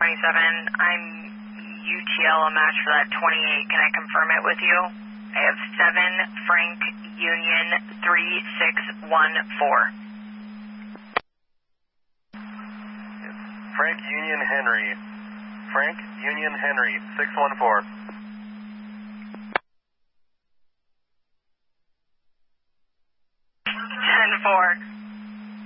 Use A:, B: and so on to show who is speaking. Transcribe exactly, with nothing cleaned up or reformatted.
A: twenty-seven. I'm U T L, a match for that twenty-eight. Can I confirm it with you? I have seven Frank Union three six one four.
B: Frank Union Henry. Frank Union Henry, six one four.
A: ten four.